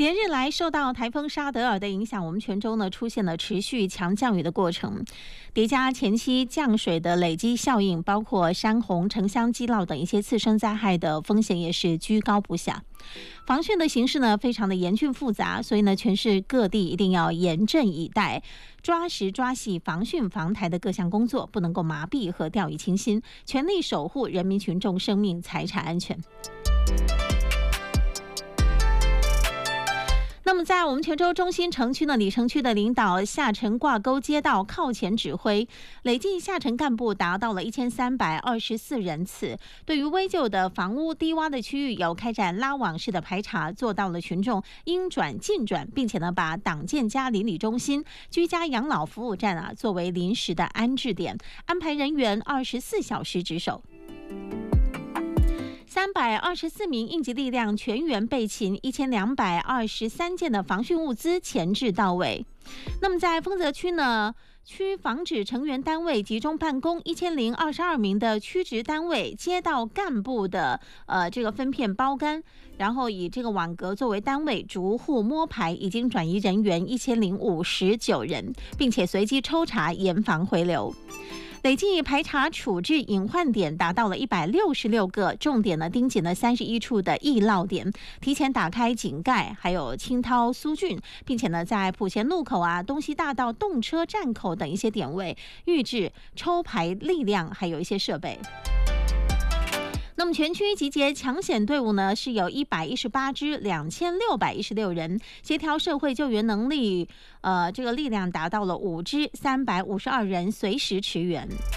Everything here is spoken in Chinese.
连日来受到台风沙德尔的影响，我们泉州呢出现了持续强降雨的过程，叠加前期降水的累积效应，包括山洪、城乡积涝等一些次生灾害的风险也是居高不下。防汛的形势呢非常的严峻复杂，所以呢全市各地一定要严阵以待，抓实抓细防汛防台的各项工作，不能够麻痹和掉以轻心，全力守护人民群众生命财产安全。那么在我们泉州中心城区呢，里城区的领导下沉挂钩街道靠前指挥，累计下沉干部达到了1324人次。对于危旧的房屋低洼的区域，有开展拉网式的排查，做到了群众应转尽转，并且呢，把党建家邻里中心、居家养老服务站作为临时的安置点，安排人员24小时值守。324名应急力量全员备勤，1223件的防汛物资前置到位。那么在丰泽区呢，区防指成员单位集中办公，1022名的区职单位、街道干部的这个分片包干，然后以这个网格作为单位，逐户摸排，已经转移人员1059人，并且随机抽查，严防回流。累计排查处置隐患点达到了166个，重点呢盯紧了31处的易涝点，提前打开井盖，还有清掏疏浚，并且呢在埔前路口东西大道动车站口等一些点位预置抽排力量，还有一些设备。那么全区集结抢险队伍呢，是有118支，2616人，协调社会救援能力，这个力量达到了5支，352人随时驰援。